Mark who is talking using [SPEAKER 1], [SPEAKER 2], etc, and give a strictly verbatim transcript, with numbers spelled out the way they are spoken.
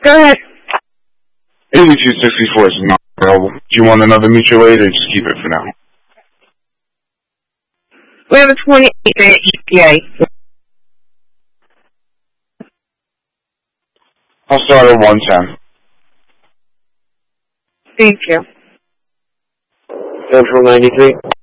[SPEAKER 1] Go ahead.
[SPEAKER 2] eighty-two sixty-four is not available. Do you want another mutual aid or just keep it for now?
[SPEAKER 1] We have a twenty-eight minute E T A.
[SPEAKER 2] I'll start at one ten.
[SPEAKER 1] Thank you.
[SPEAKER 3] Central ninety-three.